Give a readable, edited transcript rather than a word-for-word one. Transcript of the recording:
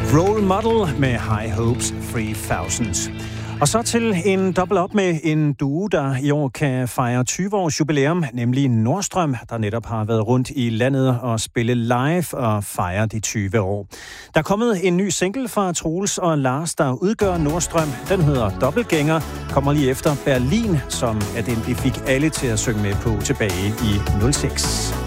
Role Model med High Hopes 3000. Og så til en dobbelt op med en duo, der i år kan fejre 20 års jubilæum, nemlig Nordstrøm, der netop har været rundt i landet og spille live og fejre de 20 år. Der er kommet en ny single fra Troels og Lars, der udgør Nordstrøm. Den hedder Dobbeltgænger, kommer lige efter Berlin, som er den, de fik alle til at synge med på tilbage i 06.